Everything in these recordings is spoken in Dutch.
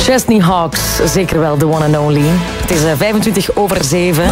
Chesney Hawks, zeker wel, the one and only. Het is 7:25.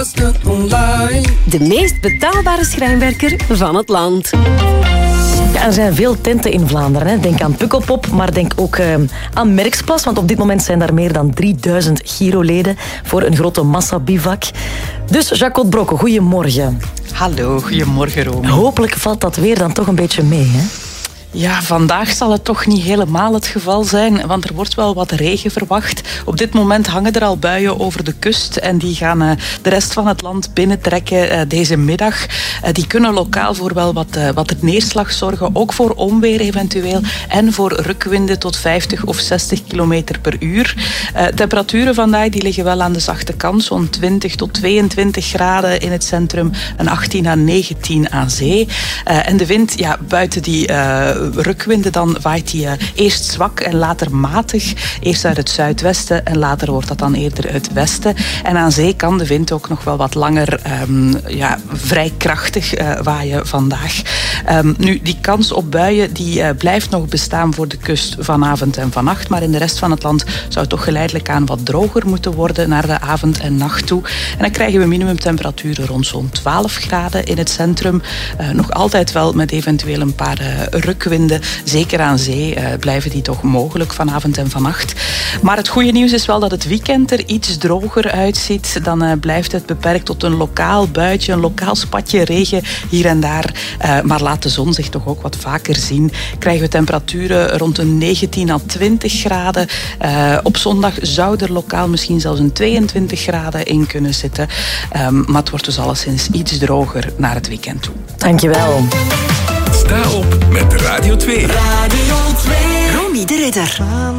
De meest betaalbare schrijnwerker van het land. Ja, er zijn veel tenten in Vlaanderen. Hè. Denk aan Pukkelpop, maar denk ook aan Merksplas. Want op dit moment zijn daar meer dan 3000 Giro-leden voor een grote massabivak. Dus Jacot Brokke, goedemorgen. Hallo, goedemorgen Romy. Hopelijk valt dat weer dan toch een beetje mee, hè? Ja, vandaag zal het toch niet helemaal het geval zijn, want er wordt wel wat regen verwacht. Op dit moment hangen er al buien over de kust en die gaan de rest van het land binnentrekken deze middag. Die kunnen lokaal voor wel wat neerslag zorgen, ook voor onweer eventueel en voor rukwinden tot 50 of 60 kilometer per uur. Temperaturen vandaag die liggen wel aan de zachte kant, zo'n 20 tot 22 graden in het centrum en 18 à 19 aan zee. En de wind, ja, buiten die rukwinden, dan waait die eerst zwak en later matig. Eerst uit het zuidwesten en later wordt dat dan eerder uit het westen. En aan zee kan de wind ook nog wel wat langer vrij krachtig waaien vandaag. Nu, die kans op buien die blijft nog bestaan voor de kust vanavond en vannacht. Maar in de rest van het land zou het toch geleidelijk aan wat droger moeten worden naar de avond en nacht toe. En dan krijgen we minimumtemperaturen rond zo'n 12 graden in het centrum. Nog altijd wel met eventueel een paar rukwinden. Zeker aan zee blijven die toch mogelijk vanavond en vannacht. Maar het goede nieuws is wel dat het weekend er iets droger uitziet. Dan blijft het beperkt tot een lokaal buitje, een lokaal spatje regen hier en daar. Maar laat de zon zich toch ook wat vaker zien. Krijgen we temperaturen rond een 19 à 20 graden. Op zondag zou er lokaal misschien zelfs een 22 graden in kunnen zitten. Maar het wordt dus alleszins iets droger naar het weekend toe. Dankjewel. Sta op met Radio 2. Radio 2. Romy de Ridder.